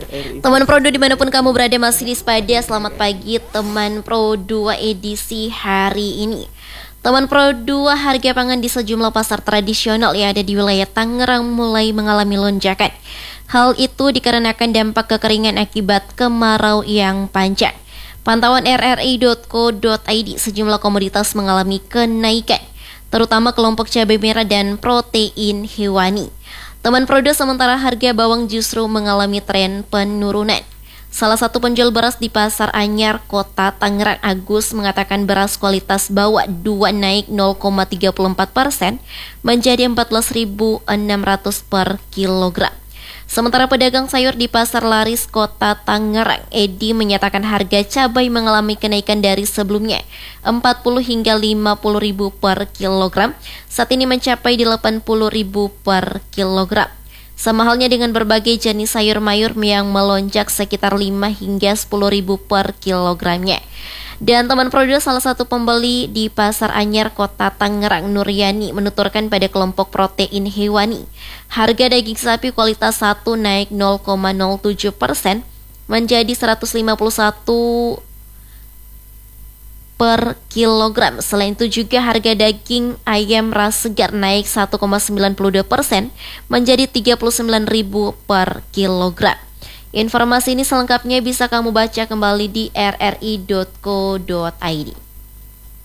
RRI. Teman Pro2 dimanapun kamu berada masih di Spada. Selamat pagi teman Pro2 edisi hari ini. Teman Pro2, harga pangan di sejumlah pasar tradisional yang ada di wilayah Tangerang mulai mengalami lonjakan. Hal itu dikarenakan dampak kekeringan akibat kemarau yang panjang. Pantauan rri.co.id, sejumlah komoditas mengalami kenaikan, terutama kelompok cabai merah dan protein hewani. Teman Pro2, sementara harga bawang justru mengalami tren penurunan. Salah satu penjual beras di Pasar Anyar, Kota Tangerang, Agus, mengatakan beras kualitas bawah 2 naik 0,34% menjadi 14.600 per kilogram. Sementara pedagang sayur di Pasar Laris, Kota Tangerang, Edi, menyatakan harga cabai mengalami kenaikan dari sebelumnya 40 hingga 50.000 per kilogram, saat ini mencapai 80.000 per kilogram. Sama halnya dengan berbagai jenis sayur mayur yang melonjak sekitar 5 hingga 10.000 per kilogramnya. Dan teman Pro2, salah satu pembeli di Pasar Anyar, Kota Tangerang, Nuryani, menuturkan pada kelompok protein hewani, harga daging sapi kualitas 1 naik 0,07% menjadi 151 per kilogram. Selain itu juga harga daging ayam ras segar naik 1,92% menjadi 39.000 per kilogram. Informasi ini selengkapnya bisa kamu baca kembali di rri.co.id.